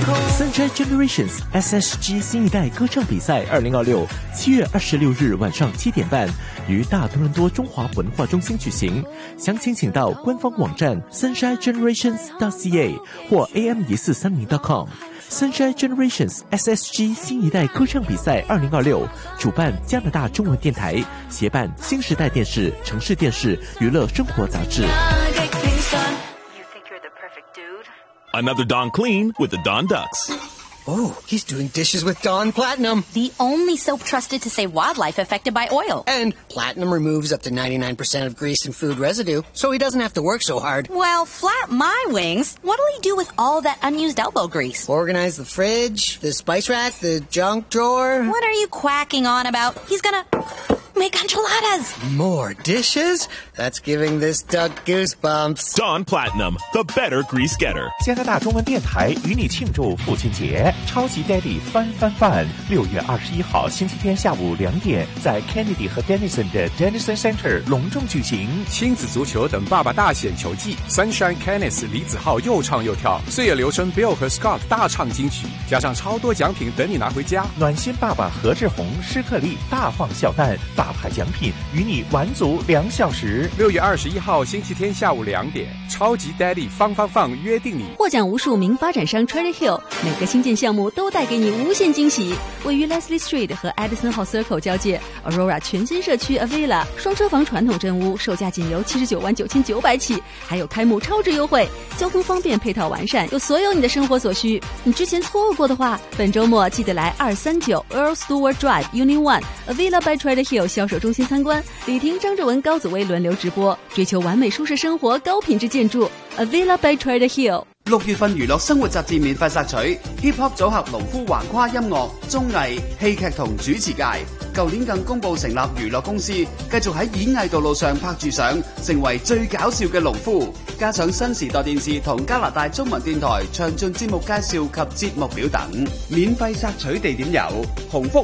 Sunshine Generations SSG 新一代歌唱比赛2026 7月26日晚上7点半于大多伦多中华文化中心举行，详情请到官方网站 sunshinegenerations.ca 或 am1430.com。Sunshine Generations SSG 新一代歌唱比赛2026主办加拿大中文电台，协办新时代电视、城市电视、娱乐生活杂志。 Another Dawn Clean with the Dawn Ducks. Oh, he's doing dishes with Dawn Platinum. The only soap trusted to save wildlife affected by oil. And Platinum removes up to 99% of grease and food residue, so he doesn't have to work so hard. Well, flap my wings. What'll he do with all that unused elbow grease? Organize the fridge, the spice rack, the junk drawer. What are you quacking on about? He's gonna make enchiladas. More dishes? That's giving this duck goosebumps. Dawn Platinum, the better grease getter. 加拿大中文电台与你庆祝父亲节，超级 Daddy 翻6月21号星期天下午2点，在 Kennedy 和 Denison 的 Denison Center 隆重举行。 亲子足球等爸爸大显球技 ，Sunshine Kenneth 李子浩又唱又跳，岁月流春 Bill 和 Scott 大唱金曲，加上超多奖品等你拿回家。 暖心爸爸何志宏、施克力大放笑弹，大牌奖品与你玩足2小时。 6月21号星期天下午2点，超级 Daddy 放约定你。 获奖无数名发展商 Trader Hill， 每个新建项目都带给你无限惊喜。位于 Leslie Street 和 Edison Hall Circle 交界 Aurora 全新社区 Avila 双车房传统镇屋，售价仅由799900起，还有开幕超值优惠，交通方便，配套完善，有所有你的生活所需。你之前错过的话，本周末记得来239 Earl Stewart Drive Unit 1 Avila by Trader Hill 销售中心参观，李婷、张志文、高子薇轮流直播，追求完美舒适生活，高品质建筑 Avila by Trader Hill。 6月份娛樂生活雜誌免費索取 Hip Hop 組合農夫橫跨音樂、綜藝、戲劇同主持界。舊年更公佈成立娛樂公司，繼續喺演藝道路上拍住上，成為最搞笑嘅農夫。加上新時代電視同加拿大中文電台詳盡節目介紹及節目表等，免費索取地點有鴻福